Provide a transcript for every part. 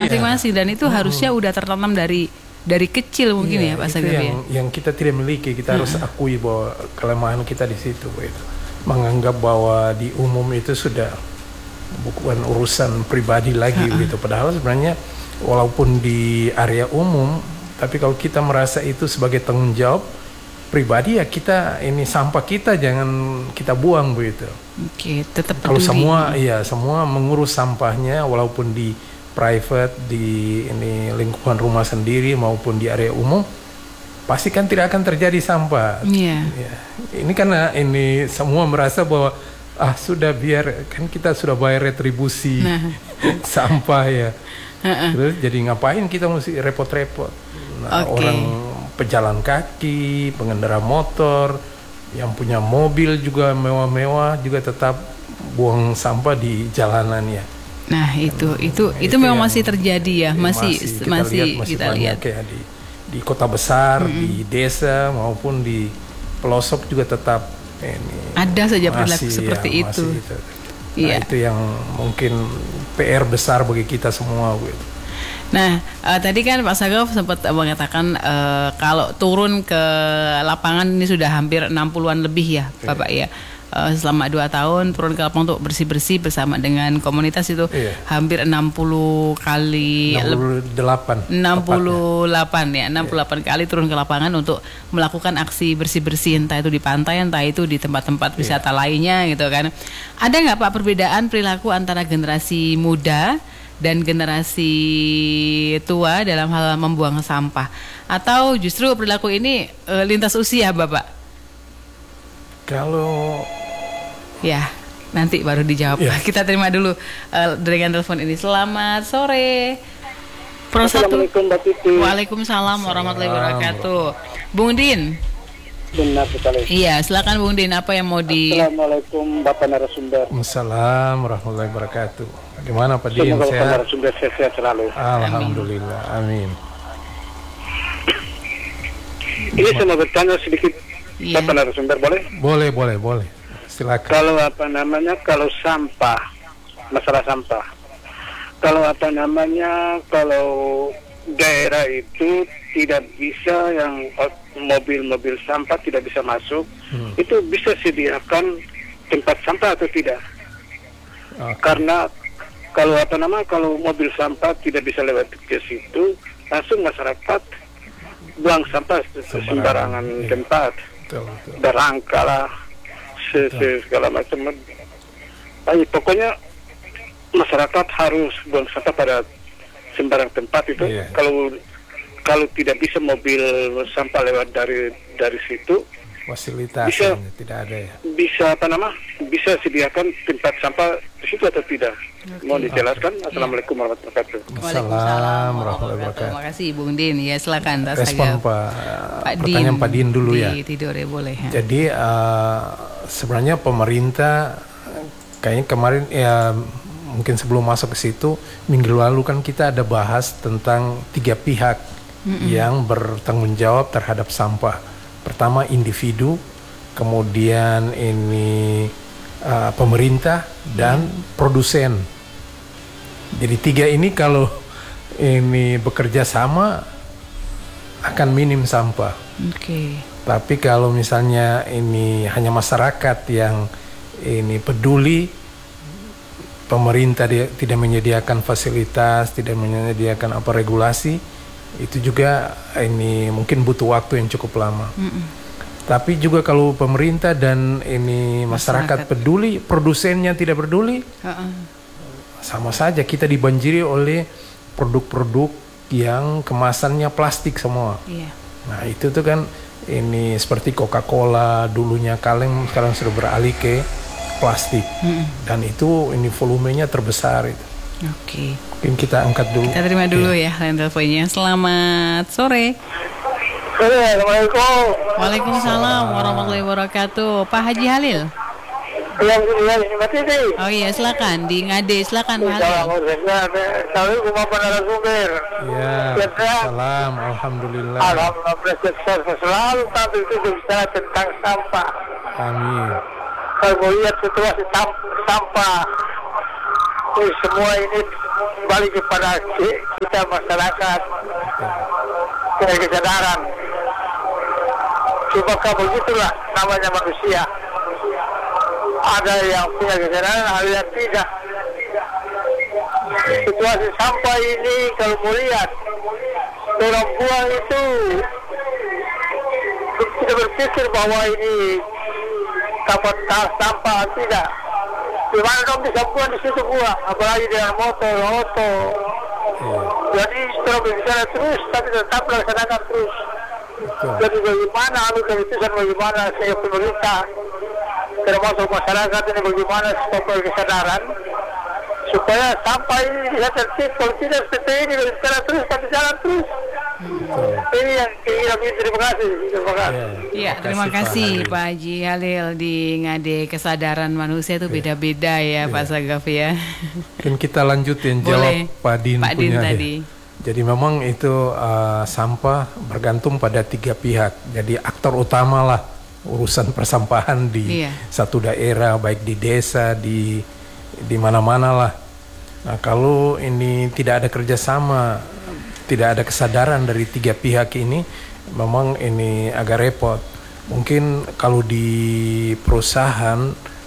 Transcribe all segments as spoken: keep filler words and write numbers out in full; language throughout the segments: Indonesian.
masing-masing dan itu hmm. harusnya udah tertanam dari dari kecil mungkin ya, ya Pak Sagaf yang, ya. yang kita tidak miliki, kita hmm. harus akui bahwa kelemahan kita di situ, itu menganggap bahwa di umum itu sudah bukan urusan pribadi lagi uh-uh. gitu. Padahal sebenarnya walaupun di area umum, tapi kalau kita merasa itu sebagai tanggung jawab pribadi ya kita ini sampah kita jangan kita buang begitu. Oke, tetap peduli. Kalau semua iya semua mengurus sampahnya walaupun di private di ini lingkungan rumah sendiri maupun di area umum pasti kan tidak akan terjadi sampah. Iya. Ya. Ini karena ini semua merasa bahwa ah sudah biar kan kita sudah bayar retribusi nah. sampah ya. Uh-uh. Terus jadi ngapain kita mesti repot-repot? Nah, okay. Orang pejalan kaki, pengendara motor, yang punya mobil juga mewah-mewah juga tetap buang sampah di jalanan ya. Nah itu itu nah, itu, itu memang masih terjadi ya, masih masih kita masih lihat, masih kita banyak lihat ya di di kota besar, mm-hmm. di desa maupun di pelosok juga tetap ini ada saja perilaku seperti ya, itu. itu. Nah iya. itu yang mungkin P R besar bagi kita semua gitu. Nah, uh, tadi kan Pak Sagaf sempat uh, mengatakan uh, kalau turun ke lapangan ini sudah hampir enam puluhan lebih ya, yeah. Bapak ya. Uh, selama dua tahun turun ke lapangan untuk bersih-bersih bersama dengan komunitas itu yeah. hampir enam puluh kali enam puluh delapan enam puluh delapan ya, enam puluh delapan yeah. kali turun ke lapangan untuk melakukan aksi bersih-bersih entah itu di pantai, entah itu di tempat-tempat wisata yeah. lainnya gitu kan. Ada nggak Pak perbedaan perilaku antara generasi muda dan generasi tua dalam hal membuang sampah atau justru perilaku ini e, lintas usia Bapak? Kalau ya nanti baru dijawab. Ya. Kita terima dulu e, dengan telepon ini. Selamat sore. Pro Assalamualaikum Mbak Titi. Waalaikumsalam warahmatullahi wabarakatuh. Bung Din. Benar sekali. Iya, silakan Bung Din, apa yang mau di Assalamualaikum Bapak narasumber. Waalaikumsalam warahmatullahi wabarakatuh. Bagaimana Pak Din? Semoga sehat? Bapak narasumber sehat selalu. Alhamdulillah, amin. Ini saya mau bertanya sedikit iya. Bapak narasumber, boleh? Boleh, boleh, boleh. Silakan. Kalau apa namanya, kalau sampah, masalah sampah. Kalau apa namanya, kalau daerah itu tidak bisa yang mobil-mobil sampah tidak bisa masuk, hmm. itu bisa sediakan tempat sampah atau tidak? Okay. Karena kalau apa nama kalau mobil sampah tidak bisa lewat ke situ, langsung masyarakat buang sampah sembarangan ya. tempat, berangka lah, segala macam. Tapi pokoknya masyarakat harus buang sampah pada sembarang tempat itu. Yeah. Kalau kalau tidak bisa mobil sampah lewat dari dari situ, fasilitas bisa, tidak ada ya. Bisa apa nama? Bisa sediakan tempat sampah di situ atau tidak? Okay. Mohon dijelaskan. Okay. Assalamualaikum yeah. warahmatullahi wabarakatuh. Waalaikumsalam warahmatullahi wabarakatuh. Terima kasih Bung Din. Ya silakan. Respon Pak, Pak pertanyaan Din, Pak Din dulu ya. Tidur ya boleh. Ya. Jadi uh, sebenarnya pemerintah kayaknya kemarin ya mungkin sebelum masuk ke situ minggu lalu kan kita ada bahas tentang tiga pihak mm-hmm. yang bertanggung jawab terhadap sampah. Pertama individu, kemudian ini uh, pemerintah dan mm. produsen. Jadi tiga ini kalau ini bekerja sama akan minim sampah. Oke. Okay. Tapi kalau misalnya ini hanya masyarakat yang ini peduli, pemerintah dia tidak menyediakan fasilitas, tidak menyediakan apa regulasi, itu juga ini mungkin butuh waktu yang cukup lama. Mm-mm. Tapi juga kalau pemerintah dan ini masyarakat, masyarakat. peduli, produsennya tidak peduli, uh-uh. sama saja kita dibanjiri oleh produk-produk yang kemasannya plastik semua. Yeah. Nah itu tuh kan ini seperti Coca-Cola dulunya kaleng sekarang sudah beralih ke plastik hmm. dan itu ini volumenya terbesar itu. Oke. Okay. Mungkin kita angkat dulu. Kita terima dulu ya, ya line teleponnya. Selamat sore. Assalamualaikum. Waalaikumsalam warahmatullahi wabarakatuh. Pak Haji Halil. Iya, iya, iya. Oh iya, silakan di Ngade, silakan Pak Halil. Assalamualaikum Bapak narasumber. Ya. Salam, alhamdulillah. Alhamdulillah selalu tapi itu bicara tentang sampah. Amin. Kalau lihat situasi sampah, ini semua ini balik kepada kita masyarakat, punya kesadaran. Cuma begitulah namanya manusia. Ada yang punya kesadaran, ada yang tidak. Situasi sampah ini kalau melihat orang buang itu tidak berpikir bahwa ini tempat sampah, tidak. Di mana dong bisa buang di situ buang, apalagi dengan motor, auto. Jadi setelah berbicara terus, tapi tetap laksanakan terus. Jadi bagaimana ambil keputusan, bagaimana saya pemerintah, termasuk masyarakat ini bagaimana supaya kesadaran, supaya sampah ini bisa tertib. Kalau tidak seperti ini berbicara terus, tapi jalan terus. Hmm. Ini yang kira-kira. Terima kasih. Terima kasih. Ya, terima kasih Pak Haji Halil. Di Ngade kesadaran manusia itu beda-beda ya, ya Pak Sagaf ya. Dan kita lanjutin jawab Pak Din, Pak Din punya tadi. Ya. Jadi memang itu uh, sampah bergantung pada tiga pihak. Jadi aktor utama lah urusan persampahan di iya. satu daerah, baik di desa, di di mana-mana lah. Nah, kalau ini tidak ada kerjasama, tidak ada kesadaran dari tiga pihak ini, memang ini agak repot. Mungkin kalau di perusahaan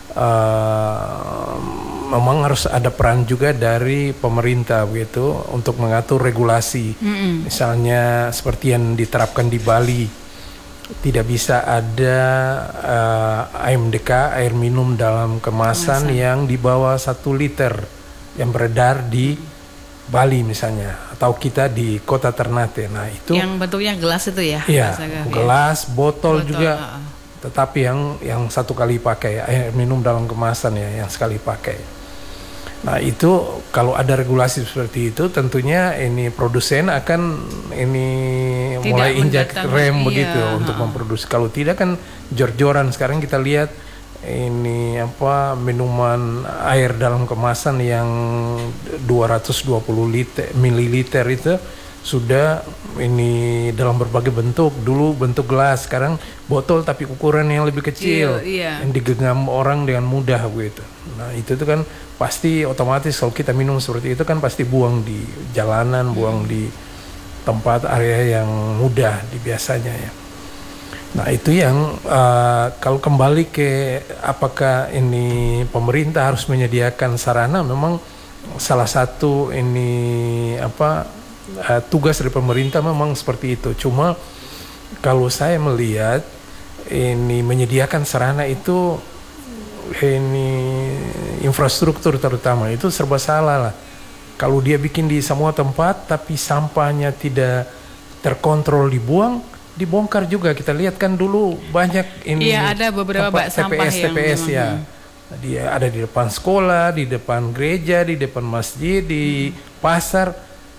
uh, memang harus ada peran juga dari pemerintah begitu untuk mengatur regulasi. Mm-hmm. Misalnya seperti yang diterapkan di Bali, tidak bisa ada uh, A M D K, air minum dalam kemasan Masa. yang di bawah satu liter yang beredar di Bali misalnya, atau kita di kota Ternate. Nah itu yang bentuknya gelas itu ya? Iya, gelas, botol, botol juga. Uh. Tetapi yang yang satu kali pakai, air minum dalam kemasan ya, yang sekali pakai. Nah itu kalau ada regulasi seperti itu, tentunya ini produsen akan ini tidak mulai injak rem iya, begitu uh. untuk memproduksi. Kalau tidak kan jor-joran. Sekarang kita lihat ini apa minuman air dalam kemasan yang dua ratus dua puluh mililiter itu sudah ini dalam berbagai bentuk. Dulu bentuk gelas, sekarang botol tapi ukuran yang lebih kecil, iya, iya. yang digenggam orang dengan mudah begitu. Nah itu tuh kan pasti otomatis kalau kita minum seperti itu kan pasti buang di jalanan, hmm. buang di tempat area yang mudah di biasanya ya. Nah itu yang uh, kalau kembali ke apakah ini pemerintah harus menyediakan sarana, memang salah satu ini apa uh, tugas dari pemerintah memang seperti itu. Cuma kalau saya melihat ini menyediakan sarana itu ini infrastruktur terutama itu serba salah lah. Kalau dia bikin di semua tempat tapi sampahnya tidak terkontrol dibuang, dibongkar juga. Kita lihat kan dulu banyak ini iya, ada beberapa bak sampah T P S T P S ya. Dia ada di depan sekolah, di depan gereja, di depan masjid, di pasar,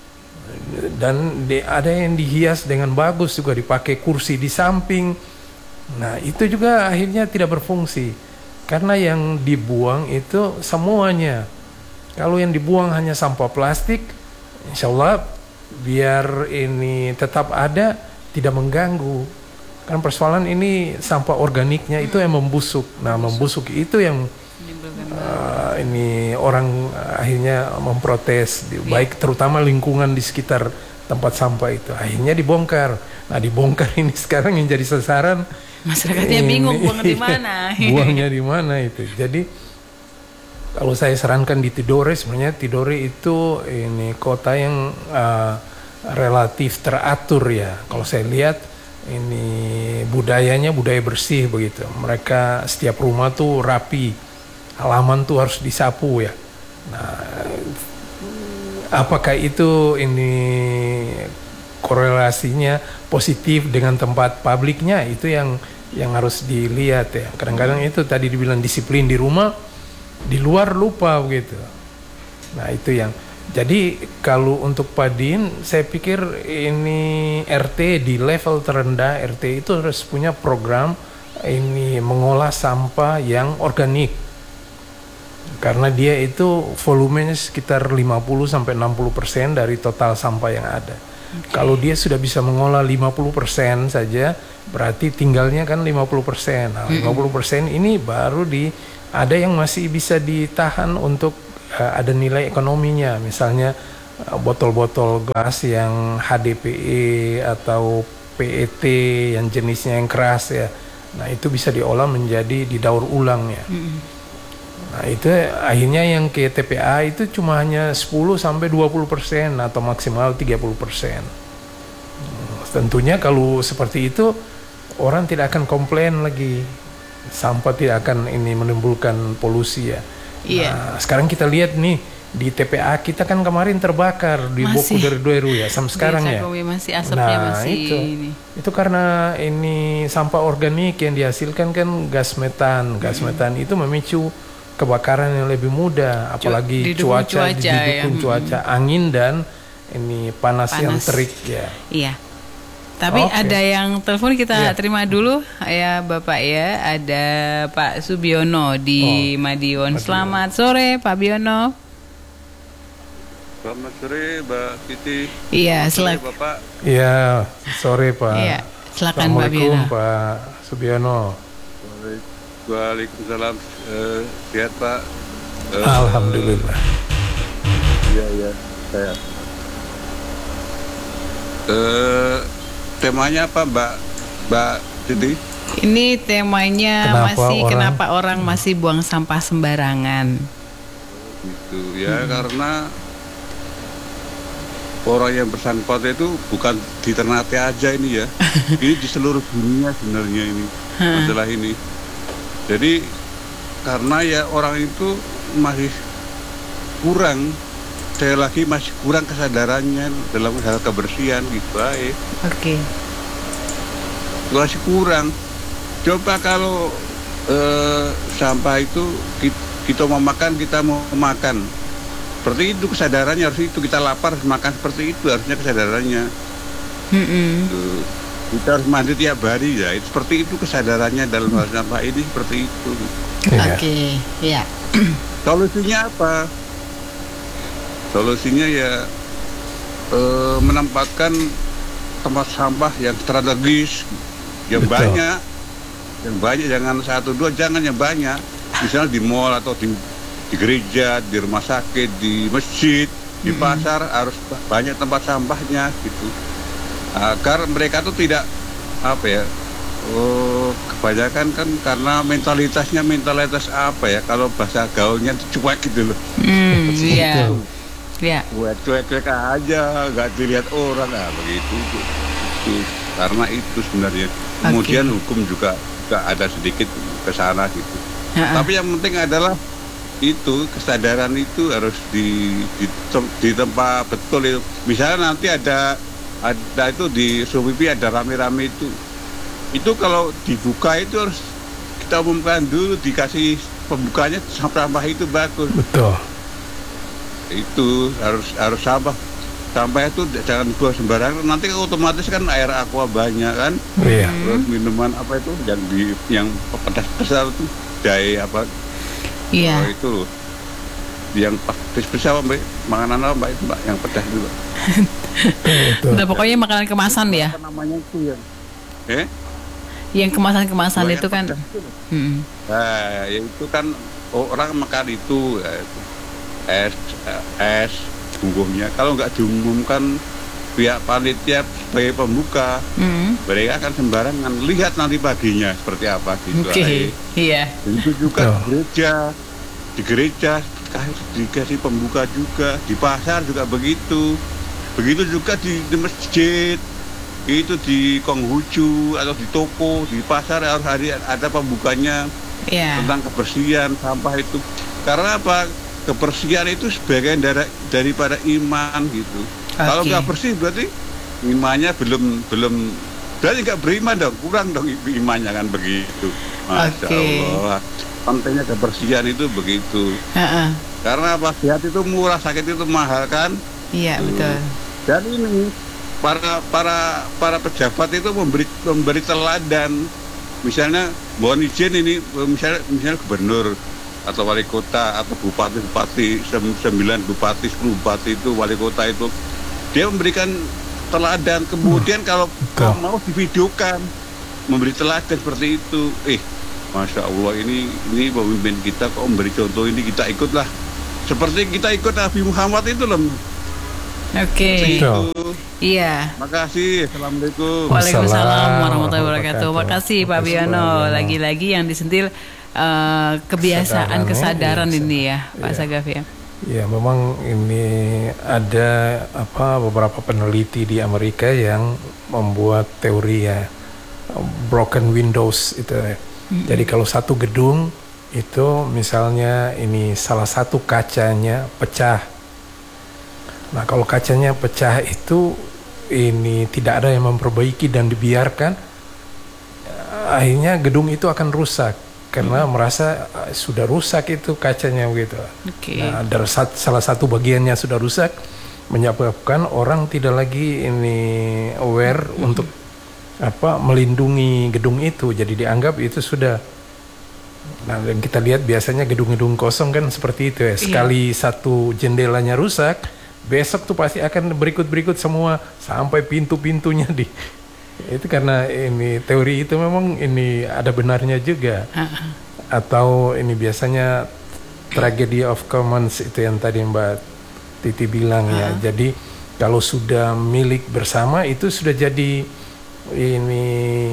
dan di, ada yang dihias dengan bagus juga, dipakai kursi di samping. Nah itu juga akhirnya tidak berfungsi karena yang dibuang itu semuanya. Kalau yang dibuang hanya sampah plastik, insya Allah biar ini tetap ada, tidak mengganggu. Kan persoalan ini sampah organiknya itu yang membusuk. Nah membusuk itu yang uh, ini orang akhirnya memprotes, baik terutama lingkungan di sekitar tempat sampah itu. Akhirnya dibongkar. Nah dibongkar ini sekarang yang jadi sasaran. Masyarakatnya ini, bingung buang di mana. Buangnya di mana itu. Jadi kalau saya sarankan di Tidore, sebenarnya Tidore itu ini kota yang uh, relatif teratur ya. Kalau saya lihat ini budayanya budaya bersih begitu. Mereka setiap rumah tuh rapi, halaman tuh harus disapu ya. Nah, apakah itu ini korelasinya positif dengan tempat publiknya, itu yang yang harus dilihat ya. Kadang-kadang itu tadi dibilang disiplin di rumah, di luar lupa begitu. Nah itu yang. Jadi kalau untuk Padin, saya pikir ini R T di level terendah, R T itu harus punya program ini mengolah sampah yang organik. Karena dia itu volumenya sekitar lima puluh sampai enam puluh persen dari total sampah yang ada. Okay. Kalau dia sudah bisa mengolah lima puluh persen saja, berarti tinggalnya kan lima puluh persen. Nah, lima puluh persen ini baru di ada yang masih bisa ditahan untuk uh, ada nilai ekonominya, misalnya uh, botol-botol gelas yang H D P E atau P E T yang jenisnya yang keras ya. Nah, itu bisa diolah menjadi didaur ulang ya. Mm. Nah, itu akhirnya yang ke T P A itu cuma hanya sepuluh sampai dua puluh persen atau maksimal tiga puluh persen. Tentunya kalau seperti itu orang tidak akan komplain lagi, sampah tidak akan ini menimbulkan polusi ya. Iya. Nah, sekarang kita lihat nih di T P A kita kan kemarin terbakar di Boku dari Dueru ya, sampai sekarang ya. Masih asapnya nah masih itu ini. Itu karena ini sampah organik yang dihasilkan kan gas metan, gas hmm. metan itu memicu kebakaran yang lebih mudah, apalagi Didukung cuaca, cuaca didukung ya. cuaca angin dan ini panas, panas. yang terik ya. Iya. Tapi okay. ada yang telepon kita yeah. terima dulu ya Bapak ya. Ada Pak Subiono di oh, Madiun. Selamat sore Pak Biono. Selamat sore Mbak Titi. Iya, selamat Bapak. Iya, sore Pak. Iya, silakan Pak Biono. Pak Subiono. Waalaikumsalam. Uh, sehat Pak. Uh, Alhamdulillah. Iya iya, sehat. Uh, temanya apa Mbak Mbak Titi? Ini temanya kenapa masih orang? Kenapa orang masih buang sampah sembarangan? Gitu ya, hmm. karena orang yang bersangkutan itu bukan di Ternate aja ini ya. Ini di seluruh dunia sebenarnya ini masalah ini. Jadi karena ya orang itu masih kurang, saya lagi masih kurang kesadarannya dalam hal kebersihan gitu baik. Oke. Okay. Masih kurang. Coba kalau eh, sampah itu kita, kita mau makan, kita mau makan. Seperti itu kesadarannya, harus itu kita lapar makan seperti itu harusnya kesadarannya. Mm-hmm. Kita harus mandi tiap hari ya. Seperti itu kesadarannya dalam hal sampah ini seperti itu. Oke, okay. ya. Solusinya apa? Solusinya ya e, menempatkan tempat sampah yang strategis, yang Betul. banyak, yang banyak jangan satu dua, jangan yang banyak. Misalnya di mall atau di di gereja, di rumah sakit, di masjid, di mm-hmm. pasar harus banyak tempat sampahnya gitu. Agar mereka tuh tidak apa ya? Oh, kebanyakan kan karena mentalitasnya mentalitas apa ya? Kalau bahasa gaulnya tuh cuek gitu loh. Mm, iya. Ya. Buat cuek-cuek aja, nggak dilihat orang lah begitu. Itu karena itu sebenarnya. Kemudian okay. hukum juga juga ada sedikit ke sana gitu. Ha-ha. Tapi yang penting adalah itu kesadaran itu harus di di, di tempat betul itu. Misalnya nanti ada ada itu di S U P I ada rame-rame itu. Itu kalau dibuka itu harus kita umumkan dulu, dikasih pembukanya sampah itu bagus. Betul. Itu harus harus sampah sampah itu jangan buang sembarangan, nanti otomatis kan air aqua banyak kan. Iya. Terus minuman apa itu yang di yang pedas-pedas itu jahe apa? Iya. Oh, itu yang pedas-pedas apa Mbak? Makanan apa Mbak itu Mbak yang pedas itu Mbak? Udah pokoknya makanan kemasan ya. Apa namanya itu ya? Eh? Yang kemasan-kemasan itu kan. Hmm. Nah, ya itu kan orang makan itu ya, itu. es es bungkusnya kalau nggak diumumkan pihak panitia sebagai pembuka, mm. mereka akan sembarangan lihat nanti paginya seperti apa gitu. Okay. Iya. Itu juga oh. di gereja, di gereja dikasih pembuka juga, di pasar juga begitu, begitu juga di, di masjid, itu di Konghucu atau di toko, di pasar harus ada, ada pembukanya yeah. tentang kebersihan sampah itu. Karena apa? Kebersihan itu sebagian dari, daripada iman gitu. Okay. Kalau nggak bersih berarti imannya belum belum berarti nggak beriman dong, kurang dong imannya kan begitu. Masya okay. Allah. Pentingnya kebersihan itu begitu. Uh-uh. Karena apa? Sehat itu murah, sakit itu mahal kan? Iya uh. betul. Dan ini para para para pejabat itu memberi memberi teladan. Misalnya mohon izin ini misalnya misalnya gubernur atau wali kota atau bupati-bupati, sembilan bupati, sepuluh bupati itu wali kota itu dia memberikan teladan. Kemudian kalau, kalau mau divideokan memberi teladan seperti itu, eh Masya Allah ini ini pemimpin kita kok memberi contoh ini, kita ikutlah Seperti kita ikut Nabi Muhammad itu loh. Oke. Betul. Iya. Makasih. Assalamualaikum. Waalaikumsalam warahmatullahi wabarakatuh. wabarakatuh. Makasih Pak Makasih, Pak Biono. Biono. Lagi-lagi yang disentil eh, kebiasaan, Kesadaran, kesadaran ya, ini ya, Pak iya. Sagaf ya. Ya, memang ini ada apa beberapa peneliti di Amerika yang membuat teori ya broken windows itu. Mm-hmm. Jadi kalau satu gedung itu misalnya ini salah satu kacanya pecah. Nah, kalau kacanya pecah itu ini tidak ada yang memperbaiki dan dibiarkan, akhirnya gedung itu akan rusak. Karena hmm. merasa uh, sudah rusak itu kacanya begitu. Okay. Nah, dari sat, salah satu bagiannya sudah rusak, menyebabkan orang tidak lagi ini aware hmm. untuk apa melindungi gedung itu. Jadi dianggap itu sudah. Nah, dan kita lihat biasanya gedung-gedung kosong kan seperti itu ya. Sekali yeah. satu jendelanya rusak, besok tuh pasti akan berikut-berikut semua sampai pintu-pintunya di. Itu karena ini teori itu memang ini ada benarnya juga. Uh-huh. Atau ini biasanya tragedy of commons itu yang tadi Mbak Titi bilang uh-huh. ya. Jadi kalau sudah milik bersama itu sudah jadi ini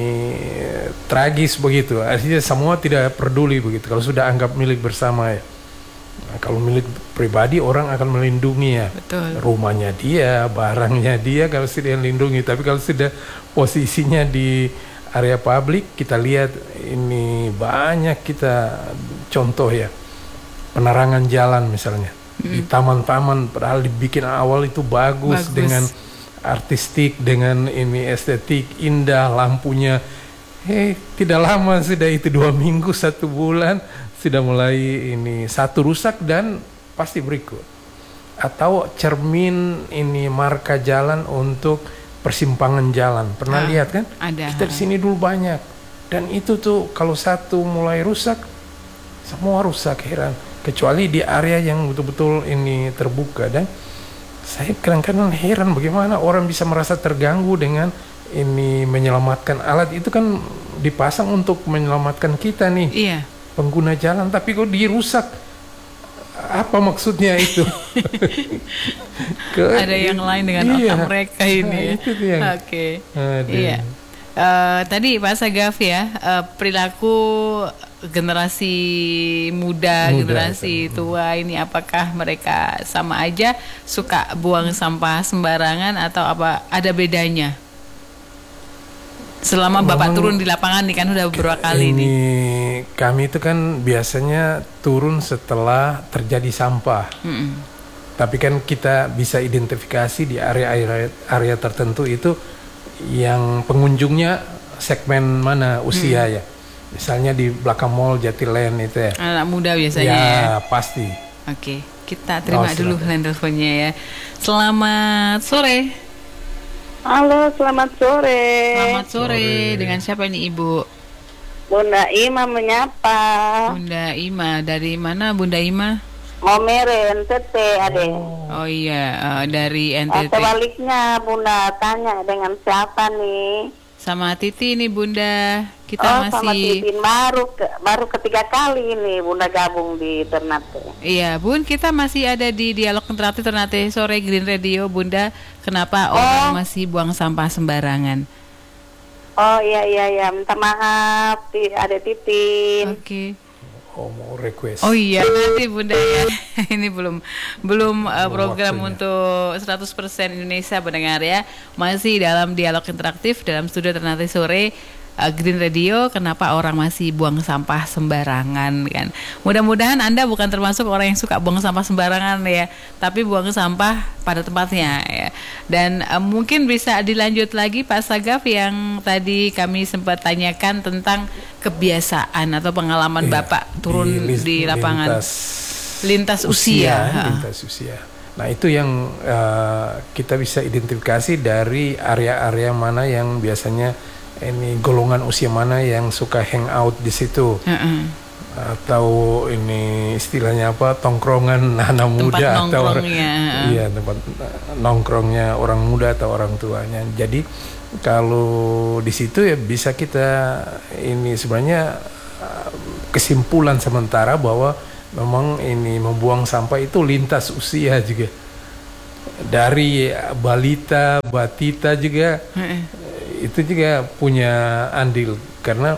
tragis begitu. Artinya semua tidak peduli begitu. Kalau sudah anggap milik bersama ya. Nah, kalau milik pribadi orang akan melindungi ya. Betul. Rumahnya dia, barangnya dia kalau sudah dilindungi. Tapi kalau sudah posisinya di area publik, kita lihat ini banyak kita contoh ya. Penerangan jalan misalnya. Hmm. Di taman-taman padahal dibikin awal itu bagus, bagus. Dengan artistik, dengan ini estetik, indah, lampunya. Hei, tidak lama sudah itu dua minggu, satu bulan sudah mulai ini satu rusak dan pasti berikut. Atau cermin ini marka jalan untuk persimpangan jalan. Pernah ah, lihat kan? Ada. Kita di sini dulu banyak. Dan itu tuh kalau satu mulai rusak, semua rusak, heran. Kecuali di area yang betul-betul ini terbuka. Dan saya kadang-kadang heran bagaimana orang bisa merasa terganggu dengan ini menyelamatkan alat itu kan dipasang untuk menyelamatkan kita nih. Iya. Pengguna jalan, tapi kok dirusak, apa maksudnya itu? Ke, ada yang lain dengan iya, otak mereka ini. Nah, Oke, okay. Iya. Uh, tadi Pak Sagaf ya, uh, perilaku generasi muda, muda generasi kan. Tua ini apakah mereka sama aja suka buang sampah sembarangan atau apa ada bedanya? Selama Bapak Memang turun di lapangan nih kan udah beberapa kali ini, nih. Kami itu kan biasanya turun setelah terjadi sampah. Mm-mm. Tapi kan kita bisa identifikasi di area-area area tertentu itu yang pengunjungnya segmen mana usia mm. ya. Misalnya di belakang mall Jatiland itu ya. Anak muda biasanya ya. Ya, pasti. Oke, kita terima oh, dulu line teleponnya ya. Selamat sore. Halo, selamat sore. Selamat sore. sore. Dengan siapa ini Ibu? Bunda Ima menyapa. Bunda Ima, dari mana Bunda Ima? Momere, N T T, Ade. Oh iya, uh, dari N T T. Sebaliknya Bunda tanya dengan siapa nih? Sama Titi nih Bunda. Kita oh, masih sama Titi baru ke, baru ketiga kali ini Bunda gabung di Ternate. Iya, Bun, kita masih ada di Dialog Ternate Ternate sore Green Radio, Bunda. Kenapa oh. orang masih buang sampah sembarangan? Oh iya iya iya, minta maaf, ada Titin. Oke. Okay. Oh, mau request. Oh iya, nanti Bunda ya. Ini belum belum uh, program waktunya. Untuk seratus persen Indonesia pendengar ya. Masih dalam dialog interaktif dalam studio Ternate sore uh, Green Radio. Kenapa orang masih buang sampah sembarangan kan? Mudah-mudahan Anda bukan termasuk orang yang suka buang sampah sembarangan ya, tapi buang sampah pada tempatnya ya. Dan uh, mungkin bisa dilanjut lagi Pak Sagaf yang tadi kami sempat tanyakan tentang kebiasaan atau pengalaman iya, Bapak turun di, di lapangan lintas, lintas usia, usia lintas usia. Nah itu yang uh, kita bisa identifikasi dari area-area mana yang biasanya ini golongan usia mana yang suka hang out di situ, uh-uh. atau ini istilahnya apa tongkrongan anak muda atau orang, iya tempat nongkrongnya orang muda atau orang tuanya. Jadi kalau di situ ya bisa kita ini sebenarnya kesimpulan sementara bahwa memang ini membuang sampah itu lintas usia juga. Dari balita, batita juga itu juga punya andil karena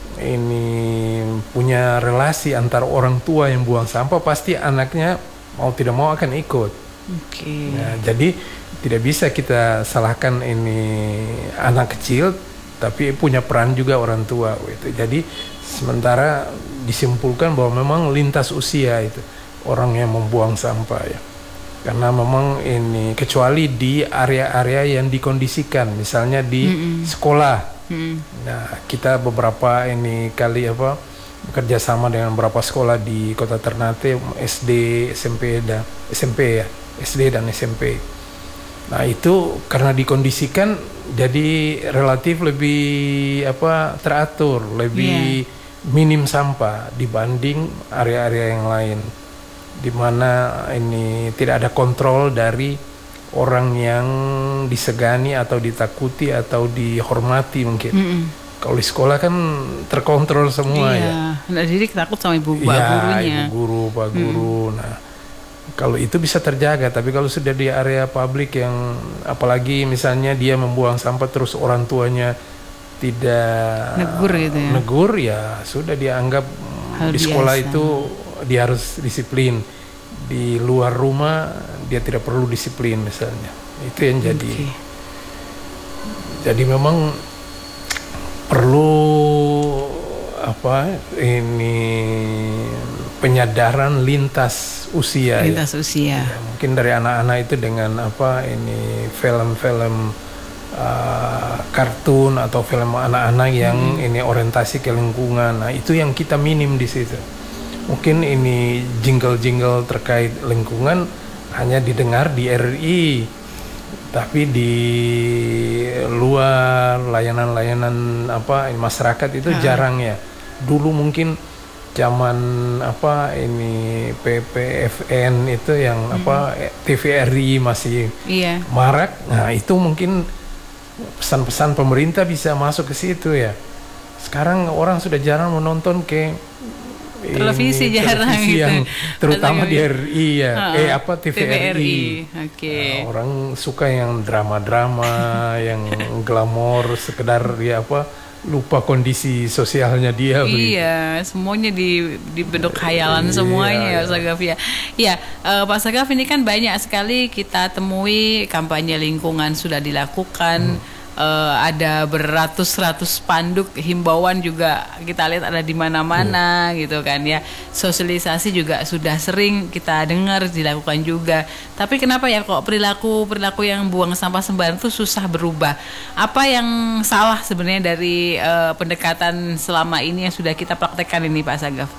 ini punya relasi antara orang tua yang buang sampah, pasti anaknya mau tidak mau akan ikut. Okay. Nah, jadi tidak bisa kita salahkan ini anak kecil, tapi punya peran juga orang tua gitu. Jadi sementara disimpulkan bahwa memang lintas usia itu orang yang membuang sampah ya. Karena memang ini kecuali di area-area yang dikondisikan, misalnya di Mm-mm. sekolah. Mm-mm. Nah, kita beberapa ini kali apa bekerja sama dengan beberapa sekolah di Kota Ternate, S D, S M P dan S M P ya, S D dan S M P. Nah, itu karena dikondisikan jadi relatif lebih apa teratur, lebih yeah. minim sampah dibanding area-area yang lain, di mana ini tidak ada kontrol dari orang yang disegani atau ditakuti atau dihormati mungkin. Mm-mm. Kalau di sekolah kan terkontrol semua iya. ya. Nah, jadi takut sama ibu ya, gurunya. Ibu guru, pak guru. Mm. Nah, kalau itu bisa terjaga. Tapi kalau sudah di area publik yang apalagi misalnya dia membuang sampah terus orang tuanya tidak negur gitu ya. Negur ya sudah dianggap hal di sekolah biasa. Itu dia harus disiplin. Di luar rumah dia tidak perlu disiplin misalnya. Itu yang jadi. Okay. Jadi memang perlu apa ini penyadaran lintas usia. Lintas ya. usia. Ya, mungkin dari anak-anak itu dengan apa ini film-film uh, kartun atau film anak-anak yang hmm. ini orientasi ke lingkungan. Nah, itu yang kita minim di situ. Mungkin ini jingle-jingle terkait lingkungan hanya didengar di R R I, tapi di luar layanan-layanan apa masyarakat itu ha. jarang ya. Dulu mungkin zaman apa ini P P F N itu yang hmm. apa T V R I masih iya. marak. Nah, itu mungkin pesan-pesan pemerintah bisa masuk ke situ ya. Sekarang orang sudah jarang menonton ke televisi ini, jarang televisi gitu. Yang terutama di R R I ya. Uh, eh apa T V R I. T V R I. Oke. Okay. Nah, orang suka yang drama-drama, yang glamor, sekedar ya apa lupa kondisi sosialnya dia. Iya, begitu. Semuanya di di bentuk khayalan semuanya ya, Pak Sagaf ya. Iya, uh, Pak Sagaf ini kan banyak sekali kita temui kampanye lingkungan sudah dilakukan. Hmm. Uh, ada beratus-ratus spanduk himbauan juga kita lihat ada di mana-mana hmm. gitu kan ya. Sosialisasi juga sudah sering kita dengar dilakukan juga. Tapi kenapa ya kok perilaku perilaku yang buang sampah sembarangan itu susah berubah? Apa yang salah sebenarnya dari uh, pendekatan selama ini yang sudah kita praktekkan ini, Pak Sagaf?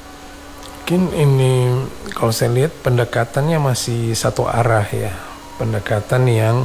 Mungkin ini kalau saya lihat pendekatannya masih satu arah ya. Pendekatan yang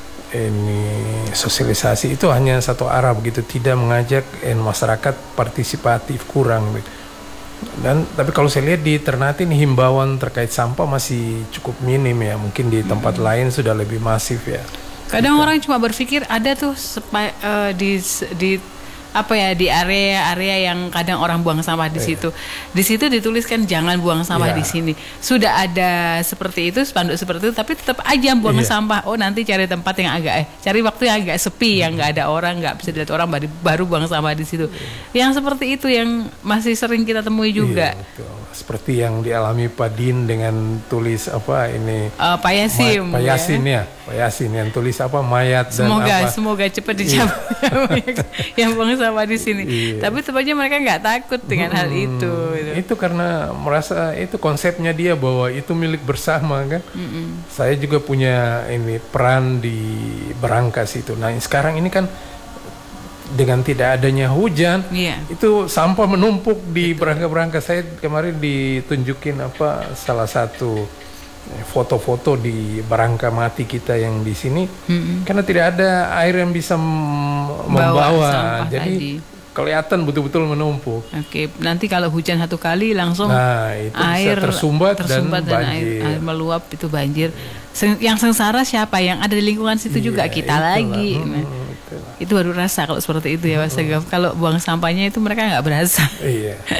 ini sosialisasi itu hanya satu arah begitu, tidak mengajak eh, masyarakat partisipatif, kurang gitu. Dan tapi kalau saya lihat di Ternate ini himbauan terkait sampah masih cukup minim ya, mungkin di tempat hmm. lain sudah lebih masif ya. Kadang gitu. Orang cuma berpikir ada tuh sepa, uh, di di apa ya di area-area yang kadang orang buang sampah di situ. Di situ dituliskan jangan buang sampah yeah. di sini. Sudah ada seperti itu, spanduk seperti itu, tapi tetap aja buang yeah. sampah. Oh, nanti cari tempat yang agak eh cari waktu yang agak sepi, hmm. yang nggak ada orang, nggak bisa dilihat orang, baru, baru buang sampah di situ. Yeah. Yang seperti itu yang masih sering kita temui juga. Yeah, betul. Seperti yang dialami Pak Din dengan tulis apa ini uh, Pak Yasin Pak Yasin ya. ya Pak Yasin yang tulis apa mayat semoga, dan apa semoga cepat dicabut yeah. yang buang sampah di sini. Yeah. Tapi tepatnya mereka nggak takut dengan hmm, hal itu gitu. Itu karena merasa itu konsepnya dia bahwa itu milik bersama kan. Mm-mm. Saya juga punya ini peran di Berangkas itu. Nah, sekarang ini kan dengan tidak adanya hujan, yeah. itu sampah menumpuk di Berangkas-Berangkas. Saya kemarin ditunjukin apa salah satu foto-foto di Barangka mati kita yang di sini, mm-hmm. karena tidak ada air yang bisa m- membawa, jadi tadi. Kelihatan betul-betul menumpuk. Oke, nanti kalau hujan satu kali langsung nah, itu air bisa tersumbat, tersumbat dan, dan banjir. Air, air meluap itu banjir. Seng, yang sengsara siapa? Yang ada di lingkungan situ yeah, juga kita itulah. lagi. Nah, hmm, itu baru rasa kalau seperti itu ya Mas Sagaf. Kalau buang sampahnya itu mereka nggak berasa. Iya.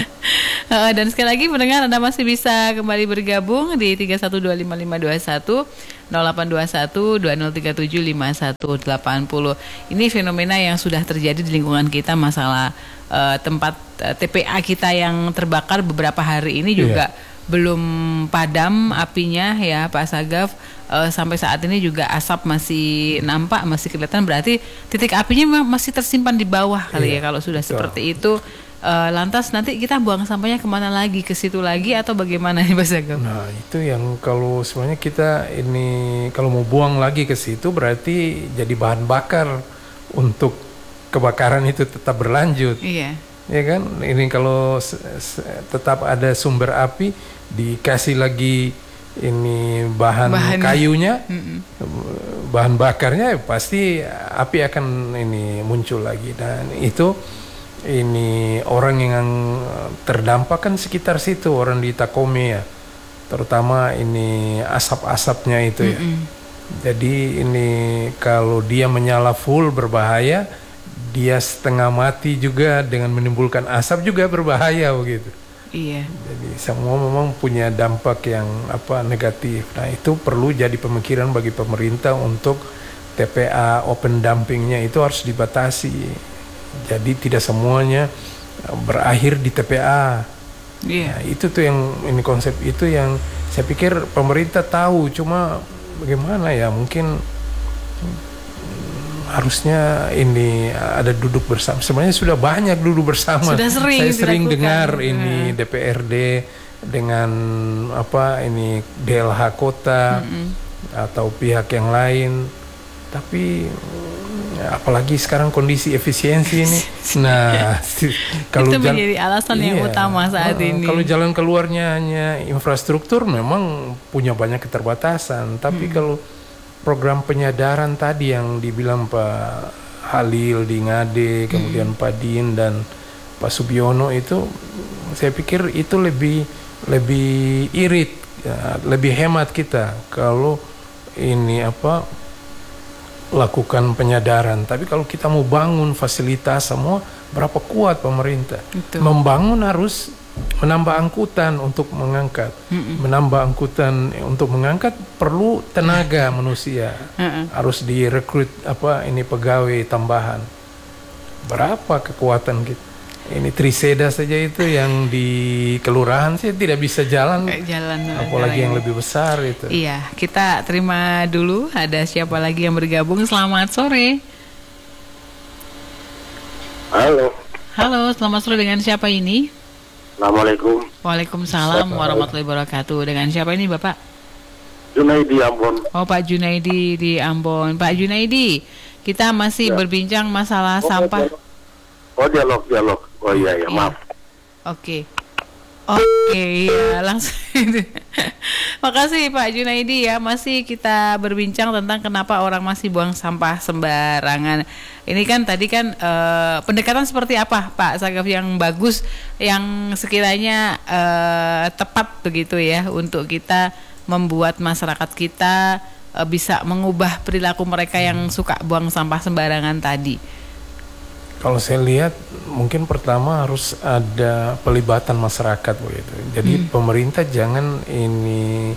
Uh, dan sekali lagi pendengar, Anda masih bisa kembali bergabung di tiga satu dua lima lima dua satu nol delapan dua satu dua nol tiga tujuh lima satu delapan nol. Ini fenomena yang sudah terjadi di lingkungan kita, masalah uh, tempat uh, T P A kita yang terbakar beberapa hari ini juga yeah. belum padam apinya ya Pak Sagaf. Uh, sampai saat ini juga asap masih nampak, masih kelihatan, berarti titik apinya memang masih tersimpan di bawah kali yeah. ya. Kalau sudah betul. Seperti itu, Uh, lantas nanti kita buang sampahnya kemana lagi? Ke situ lagi atau bagaimana nih Mas Agam? Nah itu yang kalau sebenarnya kita ini kalau mau buang lagi ke situ berarti jadi bahan bakar untuk kebakaran itu tetap berlanjut. Iya. Ya kan? Ini kalau se- se- tetap ada sumber api, dikasih lagi ini bahan, bahan kayunya, mm-mm. bahan bakarnya, pasti api akan ini muncul lagi. Dan itu ini orang yang terdampak kan sekitar situ, orang di Takome ya, terutama ini asap-asapnya itu ya. Mm-mm. Jadi ini kalau dia menyala full berbahaya, dia setengah mati juga dengan menimbulkan asap juga berbahaya begitu. Iya. Jadi semua memang punya dampak yang apa negatif. Nah itu perlu jadi pemikiran bagi pemerintah untuk T P A open dumpingnya itu harus dibatasi. Jadi tidak semuanya berakhir di T P A. Yeah. Nah, itu tuh yang ini konsep itu yang saya pikir pemerintah tahu, cuma bagaimana ya, mungkin harusnya ini ada duduk bersama. Sebenarnya sudah banyak duduk bersama. Sudah sering saya sering dilakukan. dengar ini D P R D dengan apa ini D L H kota mm-hmm. atau pihak yang lain. Tapi apalagi sekarang kondisi efisiensi ini. Nah, kalau itu menjadi jal- alasan iya, yang utama saat nah, ini. Kalau jalan keluarnya hanya infrastruktur, memang punya banyak keterbatasan. Tapi hmm. kalau program penyadaran tadi yang dibilang Pak Halil di Ngade, kemudian hmm. Pak Din dan Pak Subiono itu, saya pikir itu lebih lebih irit, ya, lebih hemat kita kalau ini apa. Lakukan penyadaran. Tapi kalau kita mau bangun fasilitas semua, berapa kuat pemerintah? Betul. Membangun harus menambah angkutan untuk mengangkat. Mm-mm. Menambah angkutan untuk mengangkat perlu tenaga manusia. Mm-mm. Harus direkrut apa ini pegawai tambahan. Berapa kekuatan kita? Ini Triseda saja itu yang di kelurahan sih tidak bisa jalan, jalan apalagi jalan yang lebih besar itu. Iya, kita terima dulu. Ada siapa lagi yang bergabung? Selamat sore. Halo. Halo, selamat sore, dengan siapa ini? Assalamualaikum. Waalaikumsalam warahmatullahi wabarakatuh. Dengan siapa ini Bapak? Junaidi Ambon. Oh Pak Junaidi di Ambon. Pak Junaidi, kita masih ya. berbincang masalah oh, sampah. Dialog. Oh dialog, dialog. Oh iya, iya, maaf. Oke. Oke, ya langsung. Makasih Pak Junaidi ya, masih kita berbincang tentang kenapa orang masih buang sampah sembarangan. Ini kan tadi kan uh, pendekatan seperti apa Pak Sagaf yang bagus, yang sekiranya uh, tepat begitu ya untuk kita membuat masyarakat kita uh, bisa mengubah perilaku mereka yang suka buang sampah sembarangan tadi. Kalau saya lihat mungkin pertama harus ada pelibatan masyarakat begitu. Jadi hmm. pemerintah jangan ini.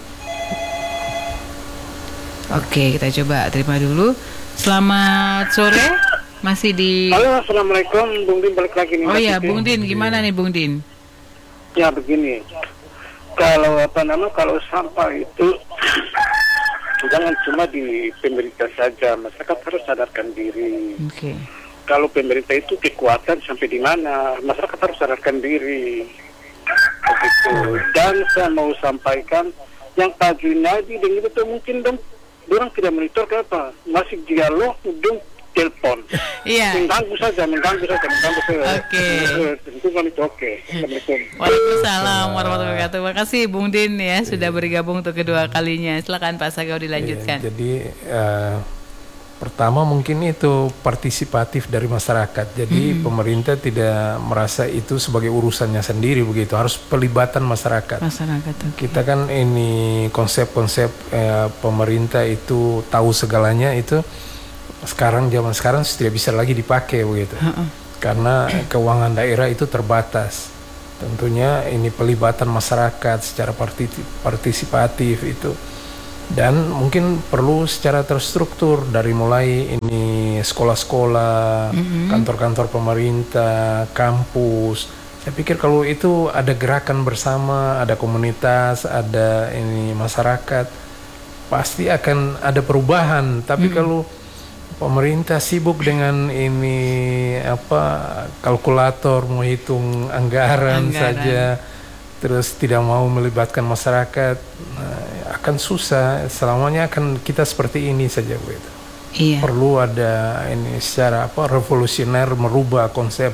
Oke, kita coba terima dulu. Selamat sore, masih di. Halo, assalamualaikum, Bung Din balik lagi nih. Oh ya, Bung Din, gimana nih Bung Din? Ya begini, kalau apa nama kalau sampah itu jangan cuma di pemerintah saja, masyarakat harus sadarkan diri. Oke. Okay. Kalau pemerintah itu kekuatan sampai di mana, masyarakat harus sadarkan diri. Begitu. Dan saya mau sampaikan yang Pak Junadi dengan itu mungkin dong, orang tidak monitor ke apa, masih dialog, dong telepon. Iya. Mengganggu saja, mengganggu saja, mengganggu saja. Oke. Tentu kan itu oke. Assalamualaikum. Waalaikumsalam warahmatullahi wabarakatuh. Terima kasih Bung Din ya sudah bergabung untuk kedua kalinya. Silakan Pak Sagau dilanjutkan. Ya, jadi. Uh, Pertama mungkin itu partisipatif dari masyarakat. Jadi hmm. pemerintah tidak merasa itu sebagai urusannya sendiri begitu. Harus pelibatan masyarakat. Masyarakat. Okay. Kita kan ini konsep-konsep eh, pemerintah itu tahu segalanya itu sekarang zaman sekarang tidak bisa lagi dipakai begitu. Uh-uh. Karena keuangan daerah itu terbatas. tentunya ini pelibatan masyarakat secara partisipatif itu, dan mungkin perlu secara terstruktur dari mulai ini sekolah-sekolah, mm-hmm. kantor-kantor pemerintah, kampus. Saya pikir kalau itu ada gerakan bersama, ada komunitas, ada ini masyarakat, pasti akan ada perubahan. Tapi mm-hmm. kalau pemerintah sibuk dengan ini apa kalkulator, mau hitung anggaran, anggaran saja, terus tidak mau melibatkan masyarakat, nah, akan susah. Selamanya akan kita seperti ini saja, begitu. Iya. Perlu ada ini secara apa revolusioner, merubah konsep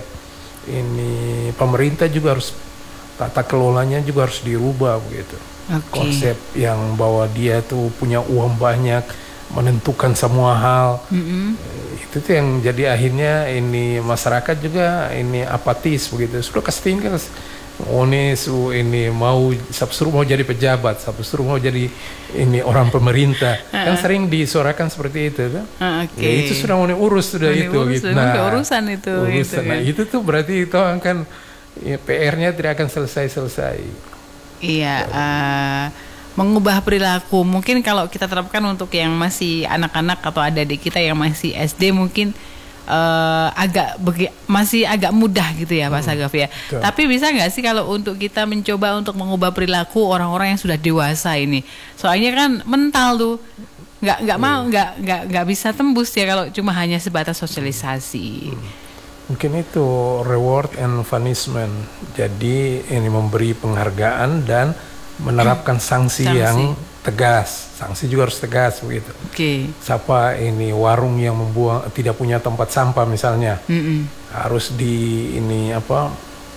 ini. Pemerintah juga harus, tata kelolanya juga harus dirubah, begitu. Okay. Konsep yang bahwa dia tuh punya uang banyak, menentukan semua hal, mm-hmm. itu tuh yang jadi akhirnya ini masyarakat juga ini apatis, begitu. Sudah kasih tinggal, oh ini su ini mau suruh mau jadi pejabat, suruh mau jadi ini orang pemerintah, uh-uh. kan sering disuarakan seperti itu, kan? Uh, okay. Ya, itu sudah mau diurus sudah mau itu, diurus, gitu. Nah, urusan itu, urusan. Gitu, nah, kan? Itu tuh berarti itu kan ya, P R-nya tidak akan selesai-selesai. Iya. Uh, mengubah perilaku, mungkin kalau kita terapkan untuk yang masih anak-anak atau adik-adik kita yang masih S D mungkin uh, agak begi, masih agak mudah gitu ya Pak hmm, Sagaf ya. Betul. Tapi bisa nggak sih kalau untuk kita mencoba untuk mengubah perilaku orang-orang yang sudah dewasa ini? Soalnya kan mental tuh nggak nggak mau nggak nggak nggak bisa tembus ya kalau cuma hanya sebatas sosialisasi. Hmm. Mungkin itu reward and punishment. Jadi ini memberi penghargaan dan menerapkan sanksi, sanksi yang tegas. Sanksi juga harus tegas, begitu. Oke. Okay. Siapa ini warung yang membuang tidak punya tempat sampah misalnya, Mm-mm. harus di ini apa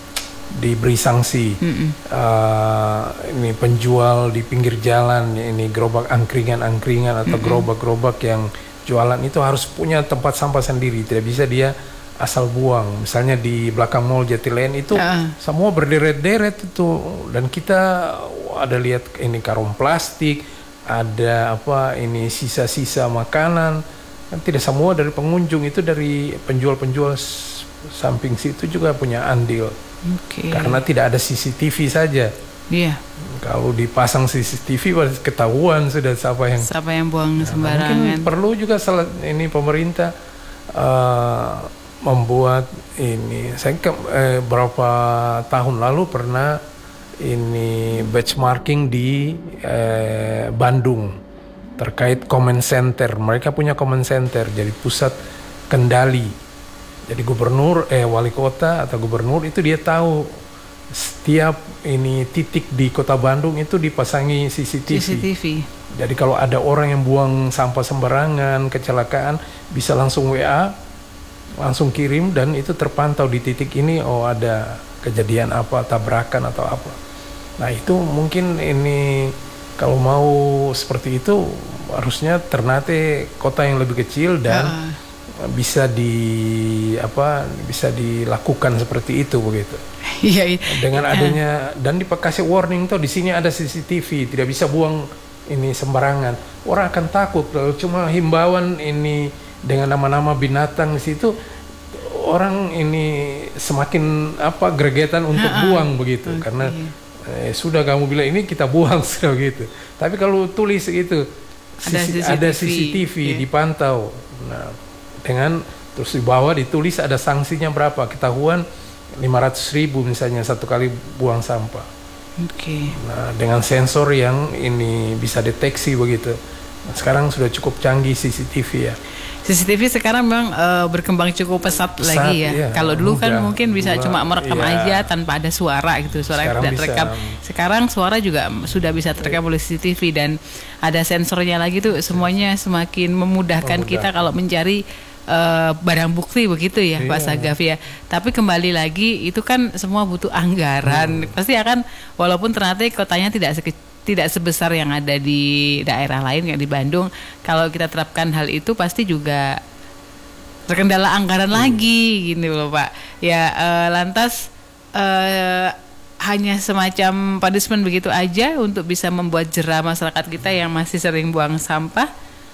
diberi sanksi. Uh, ini penjual di pinggir jalan, ini gerobak angkringan-angkringan atau Mm-mm. gerobak-gerobak yang jualan itu harus punya tempat sampah sendiri. Tidak bisa dia asal buang. Misalnya di belakang mall Jatilen itu uh. semua berderet-deret itu, dan kita ada lihat ini karung plastik, ada apa ini sisa-sisa makanan, kan tidak semua dari pengunjung, itu dari penjual-penjual samping situ juga punya andil. Okay. Karena tidak ada C C T V saja. Iya. Yeah. Kalau dipasang C C T V pasti ketahuan sudah siapa yang siapa yang buang sembarangan. Nah, mungkin perlu juga salah ini pemerintah uh, membuat ini. Saya ke, eh, berapa tahun lalu pernah ini benchmarking di eh, Bandung terkait comment center. Mereka punya comment center, jadi pusat kendali. Jadi gubernur, eh wali kota atau gubernur itu dia tahu setiap ini titik di kota Bandung itu dipasangi C C T V. C C T V. Jadi kalau ada orang yang buang sampah sembarangan, kecelakaan, bisa langsung W A, langsung kirim, dan itu terpantau di titik ini, oh ada kejadian apa, tabrakan atau apa. Nah itu mungkin ini kalau mau seperti itu harusnya Ternate kota yang lebih kecil dan uh. bisa di apa bisa dilakukan seperti itu, begitu. Iya. Dengan adanya dan dikasih warning tuh di sini ada C C T V, tidak bisa buang ini sembarangan. Orang akan takut kalau cuma himbauan ini dengan nama-nama binatang di situ, orang ini semakin apa gregetan untuk uh-uh. buang, begitu. Okay. Karena eh, sudah kamu bilang ini kita buang sudah gitu. Tapi kalau tulis itu ada C C T V, ada C C T V yeah. dipantau. Nah, dengan terus di bawah ditulis ada sanksinya berapa, ketahuan lima ratus ribu misalnya satu kali buang sampah. Oke. Okay. Nah, dengan sensor yang ini bisa deteksi, begitu. Nah, sekarang sudah cukup canggih C C T V ya. C C T V sekarang memang uh, berkembang cukup pesat, pesat lagi ya. Iya, Kalau dulu mudah, kan mungkin bisa mudah, cuma merekam iya. aja tanpa ada suara gitu, suara sekarang tidak terekam. Sekarang suara juga sudah bisa terekam oleh C C T V dan ada sensornya lagi tuh, semuanya semakin memudahkan Memudah. kita kalau mencari uh, barang bukti, begitu ya iya. Pak Sagaf ya. Tapi kembali lagi itu kan semua butuh anggaran. Hmm. Pasti akan, walaupun ternyata kotanya tidak sekecil tidak sebesar yang ada di daerah lain, yang di Bandung. Kalau kita terapkan hal itu pasti juga terkendala anggaran hmm. lagi gitu loh Pak. Ya uh, lantas uh, hanya semacam punishment begitu aja untuk bisa membuat jera masyarakat kita yang masih sering buang sampah.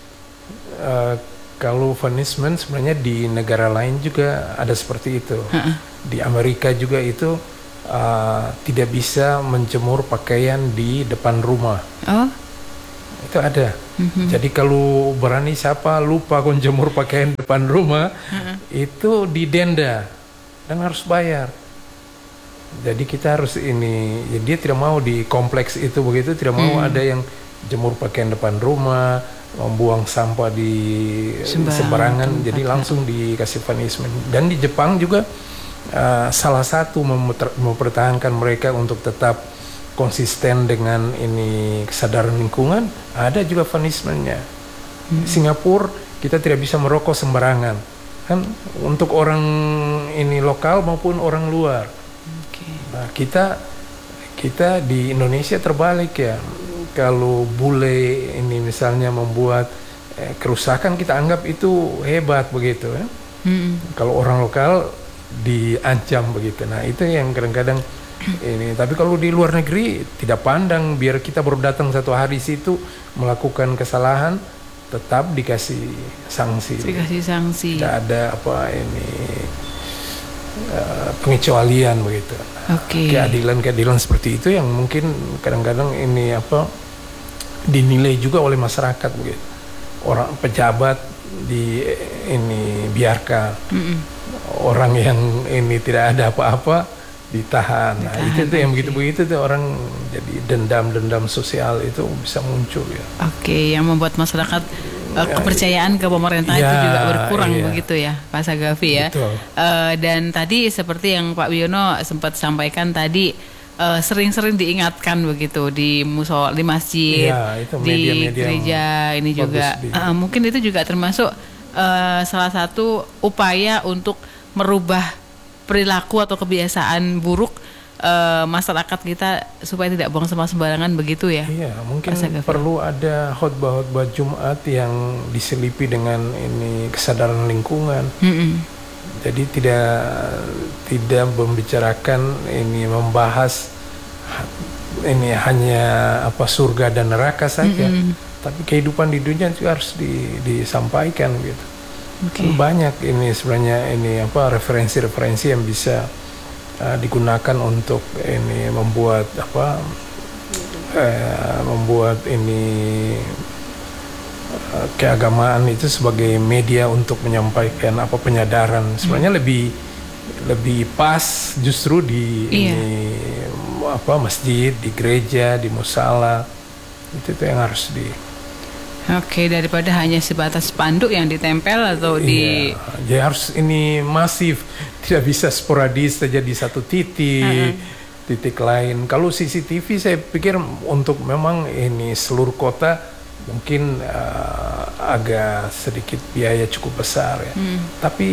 Uh, kalau punishment sebenarnya di negara lain juga ada seperti itu. Uh-uh. Di Amerika juga itu uh, tidak bisa menjemur pakaian di depan rumah. Oh, Itu ada. mhm. Jadi kalau berani siapa lupa kon jemur pakaian depan rumah, Heeh. itu didenda dan harus bayar. Jadi kita harus ini, ya dia tidak mau di kompleks itu begitu, tidak mau Hmm. ada yang jemur pakaian depan rumah, membuang sampah di Sembarang sembarangan, tempat. jadi langsung dikasih punishment. Dan di Jepang juga uh, salah satu memuter- mempertahankan mereka untuk tetap konsisten dengan ini kesadaran lingkungan, ada juga punishmentnya. Hmm. Singapura kita tidak bisa merokok sembarangan, kan untuk orang ini lokal maupun orang luar. Oke. Nah, kita kita di Indonesia terbalik ya. Kalau bule ini misalnya membuat eh, kerusakan, kita anggap itu hebat begitu ya. Mm-mm. Kalau orang lokal diancam begitu. Nah, itu yang kadang-kadang ini. Tapi kalau di luar negeri tidak pandang, biar kita baru datang satu hari situ melakukan kesalahan, tetap dikasih sanksi. Dikasih sanksi. Tidak ada apa ini uh, pengecualian begitu. Oke. Keadilan-keadilan seperti itu yang mungkin kadang-kadang ini apa dinilai juga oleh masyarakat begitu. Orang pejabat di ini biarkan, Mm-mm. orang yang ini tidak ada apa-apa ditahan. Nah, Ditahan, itu tuh yang oke. begitu-begitu tuh orang jadi dendam-dendam sosial itu bisa muncul ya. Oke, yang membuat masyarakat uh, kepercayaan ke pemerintah itu Ya, juga berkurang iya. begitu ya, Pak Sagafi ya. Betul. Uh, dan tadi seperti yang Pak Wiono sempat sampaikan tadi, uh, sering-sering diingatkan begitu di musol, di masjid, Ya, itu di media-media gereja ini bagus juga. di- Uh, mungkin itu juga termasuk uh, salah satu upaya untuk merubah perilaku atau kebiasaan buruk uh, masyarakat kita supaya tidak buang sampah sembarangan begitu ya. Iya, mungkin Pak Sagafi. perlu ada khotbah-khotbah Jumat yang diselipi dengan ini kesadaran lingkungan. Mm-mm. Jadi tidak tidak membicarakan ini membahas ha- ini hanya apa surga dan neraka saja, Mm-mm. tapi kehidupan di dunia juga harus di- disampaikan gitu. Oke. Kan banyak ini sebenarnya ini apa referensi-referensi yang bisa uh, digunakan untuk ini membuat apa eh, membuat ini uh, keagamaan itu sebagai media untuk menyampaikan apa penyadaran. Sebenarnya lebih lebih pas justru di Iya. ini apa masjid, di gereja, di musala. Itu tuh yang harus di Oke, daripada hanya sebatas spanduk yang ditempel atau di Iya, jadi harus ini masif, tidak bisa sporadis saja di satu titik, titik lain. Kalau C C T V saya pikir untuk memang ini seluruh kota mungkin uh, agak sedikit biaya cukup besar ya. Tapi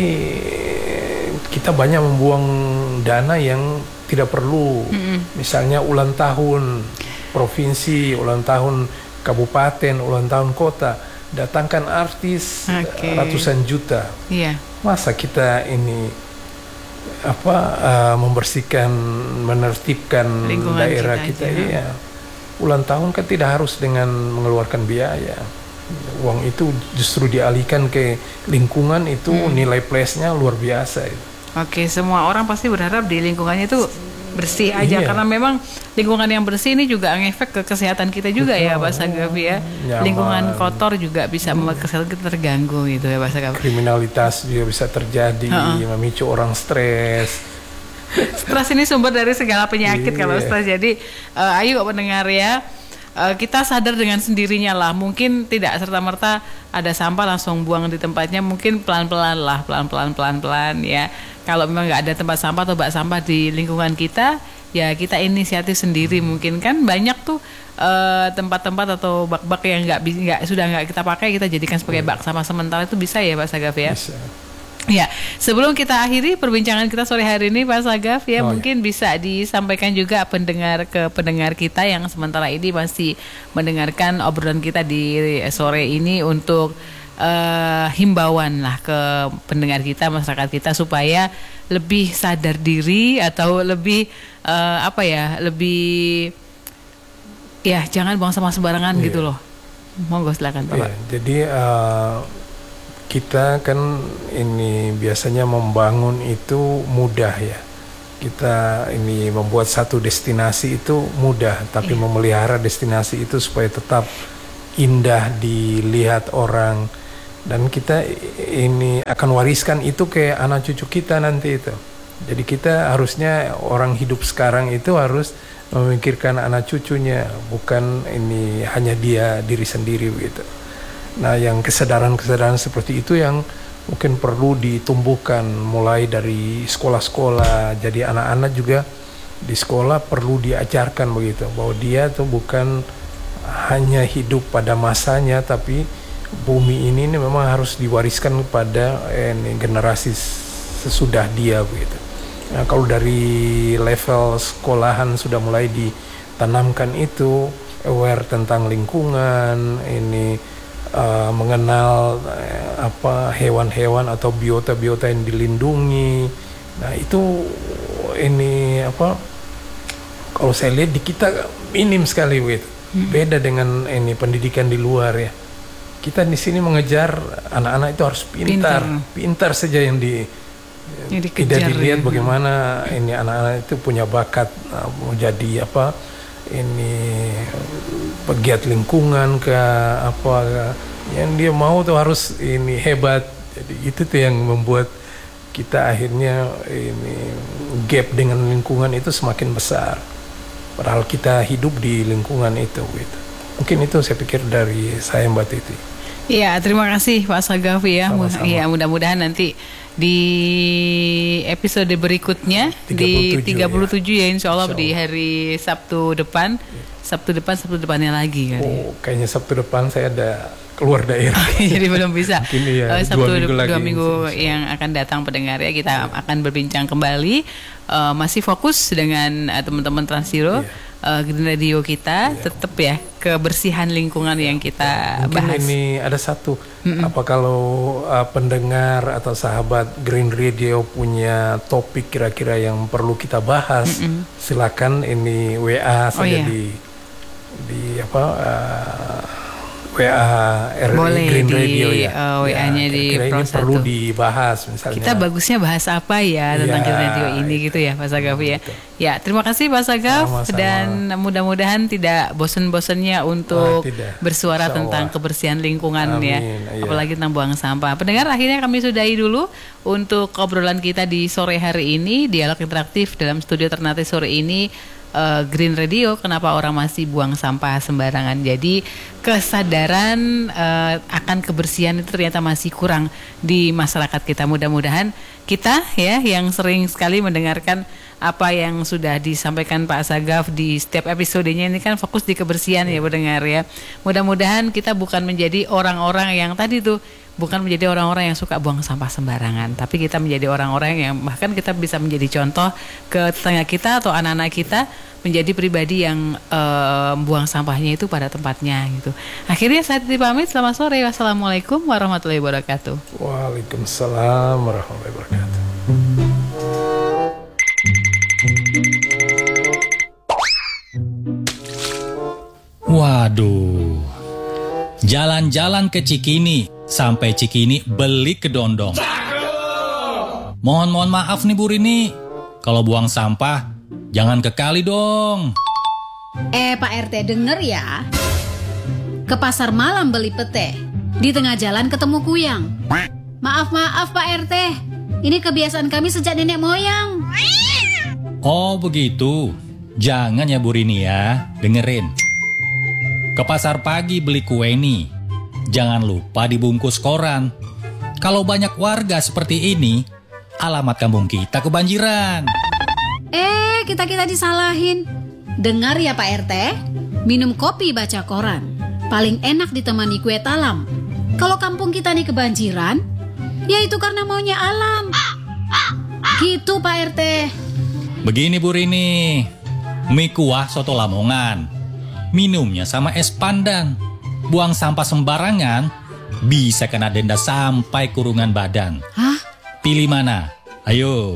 kita banyak membuang dana yang tidak perlu. Misalnya ulang tahun provinsi, ulang tahun kabupaten, ulang tahun kota, datangkan artis Oke. ratusan juta. iya. Masa kita ini apa uh, membersihkan, menertibkan Lingkungan daerah kita kita, aja. iya. Ulang tahun kan tidak harus dengan mengeluarkan biaya. Uang itu justru dialihkan ke lingkungan, itu nilai plusnya luar biasa itu. Oke, semua orang pasti berharap di lingkungannya itu bersih aja Iya. karena memang lingkungan yang bersih ini juga ngefek ke kesehatan kita juga ya Pak Sagafi ya. Nyaman. Lingkungan kotor juga bisa membuat kesehatan kita terganggu gitu ya Pak Sagafi. Kriminalitas juga bisa terjadi, Ha-ha. memicu orang stres. Stres ini sumber dari segala penyakit Iya. kalau stres. Jadi eh, ayo pendengar ya, eh, kita sadar dengan sendirinya lah. Mungkin tidak serta-merta ada sampah langsung buang di tempatnya. Mungkin pelan-pelan lah, pelan-pelan, pelan-pelan ya. Kalau memang nggak ada tempat sampah atau bak sampah di lingkungan kita, ya kita inisiatif sendiri. Mungkin kan banyak tuh eh, tempat-tempat atau bak-bak yang nggak bi- nggak sudah nggak kita pakai, kita jadikan sebagai bak sampah sementara, itu bisa ya Pak Sagafi ya. Bisa. Ya, sebelum kita akhiri perbincangan kita sore hari ini Pak Sagaf ya, Oh, mungkin bisa disampaikan juga pendengar ke pendengar kita yang sementara ini masih mendengarkan obrolan kita di sore ini untuk uh, himbauan lah ke pendengar kita, masyarakat kita supaya lebih sadar diri atau lebih uh, apa ya, lebih ya jangan buang sampah sembarangan Iya. gitu loh. Monggo silakan Bapak. Iya, jadi uh, kita kan ini biasanya membangun itu mudah ya. kita ini membuat satu destinasi itu mudah, tapi Iya. memelihara destinasi itu supaya tetap indah dilihat orang, dan kita ini akan wariskan itu ke anak cucu kita nanti itu. Jadi kita harusnya orang hidup sekarang itu harus memikirkan anak cucunya, bukan ini hanya dia diri sendiri gitu. Nah, yang kesadaran-kesadaran seperti itu yang mungkin perlu ditumbuhkan mulai dari sekolah-sekolah. Jadi anak-anak juga di sekolah perlu diajarkan begitu, bahwa dia tuh bukan hanya hidup pada masanya, tapi bumi ini, ini memang harus diwariskan kepada eh, ini, generasi sesudah dia begitu. Nah, kalau dari level sekolahan sudah mulai ditanamkan itu, aware tentang lingkungan, ini Uh, mengenal uh, apa hewan-hewan atau biota-biota yang dilindungi. Nah, itu ini apa, kalau saya lihat di kita minim sekali gitu. Hmm. Beda dengan ini pendidikan di luar ya. Kita di sini mengejar anak-anak itu harus pintar, pintar, pintar saja yang di yang tidak dilihat ya. Bagaimana ini anak-anak itu punya bakat uh, mau jadi apa, ini pegiat lingkungan ke apa ke, yang dia mau tuh harus ini hebat. Jadi itu tuh yang membuat kita akhirnya ini gap dengan lingkungan itu semakin besar, padahal kita hidup di lingkungan itu gitu. Mungkin itu saya pikir dari saya, Mbak Titi. Iya, terima kasih Pak Sagafi ya. Sama-sama. Iya, mudah-mudahan nanti di episode berikutnya tiga puluh tujuh, di tiga puluh tujuh ya, ya insya Allah, insya Allah di hari Sabtu depan. Sabtu depan, Sabtu depannya lagi kali. Oh, kayaknya Sabtu depan saya ada keluar daerah. Jadi belum bisa. Ini ya, uh, Sabtu dua minggu, dua lagi, minggu yang akan datang pendengar ya, kita ya. akan berbincang kembali. Uh, masih fokus dengan uh, teman-teman Transhero. Ya. Uh, Green Radio kita ya. Tetap ya kebersihan lingkungan yang kita mungkin bahas. Ini ada satu, mm-mm. apa kalau uh, pendengar atau sahabat Green Radio punya topik kira-kira yang perlu kita bahas, mm-mm. silakan ini W A saja. Oh, iya. di di apa uh, W A R I Green di, Radio ya, uh, W A-nya ya, di ini perlu dibahas misalnya. Kita bagusnya bahas apa ya tentang ya, Green Radio ini gitu ya, Pak Sagafi ya. Ya, terima kasih Pak Sagaf. Sama-sama. Dan mudah-mudahan tidak bosan-bosannya untuk ah, bersuara tentang kebersihan lingkungan. Amin. Ya, iya. Apalagi tentang buang sampah. Pendengar, akhirnya kami sudahi dulu untuk obrolan kita di sore hari ini, dialog interaktif dalam studio Ternate sore ini. Uh, Green Radio, kenapa orang masih buang sampah sembarangan. Jadi kesadaran uh, akan kebersihan itu ternyata masih kurang di masyarakat kita. Mudah-mudahan kita ya yang sering sekali mendengarkan apa yang sudah disampaikan Pak Sagaf di setiap episodenya ini kan fokus di kebersihan ya pendengar ya. Mudah-mudahan kita bukan menjadi orang-orang yang tadi tuh, bukan menjadi orang-orang yang suka buang sampah sembarangan, tapi kita menjadi orang-orang yang bahkan kita bisa menjadi contoh ke tetangga kita atau anak-anak kita menjadi pribadi yang uh, buang sampahnya itu pada tempatnya gitu. Akhirnya saya Titi pamit, selamat sore. Wassalamualaikum warahmatullahi wabarakatuh. Waalaikumsalam warahmatullahi wabarakatuh. Waduh, jalan-jalan ke Cikini, sampai Cikini beli kedondong. Mohon-mohon maaf nih Bu Rini, kalau buang sampah jangan ke kali dong. Eh Pak R T denger ya, ke pasar malam beli pete, di tengah jalan ketemu kuyang. Maaf-maaf Pak R T, ini kebiasaan kami sejak nenek moyang. Oh begitu, jangan ya Bu Rini ya, dengerin. Ke pasar pagi beli kue nih, jangan lupa dibungkus koran. Kalau banyak warga seperti ini, alamat kampung kita kebanjiran. Eh, kita-kita disalahin. Dengar ya Pak R T, minum kopi baca koran. Paling enak ditemani kue talam. Kalau kampung kita nih kebanjiran, ya itu karena maunya alam. Gitu Pak R T. Begini Bu Rini, mie kuah soto Lamongan, minumnya sama es pandan. Buang sampah sembarangan bisa kena denda sampai kurungan badan. Hah? Pilih mana? Ayo.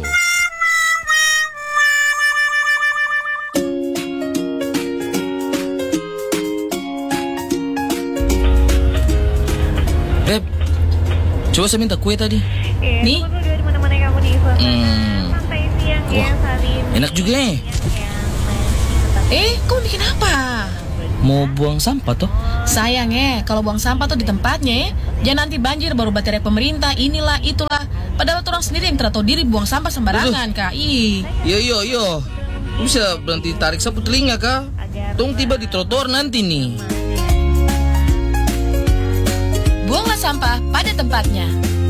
Beb, coba saya minta kue tadi. Eh, nih. Aku tuh udah dimana-mana kamu di Ivan. Hmm. Sampai siang Wah, enak juga eh. Eh, kau bikin apa? Mau buang sampah toh? Sayang eh, kalau buang sampah tuh di tempatnya eh. Jangan nanti banjir baru baterai pemerintah, inilah, itulah. Padahal orang sendiri yang tidak tahu diri buang sampah sembarangan, Kak. Ih. Yo, yo, yo. Bisa berhenti tarik sapu telinga, Kak. Tong tiba di trotoar nanti nih. Buanglah sampah pada tempatnya.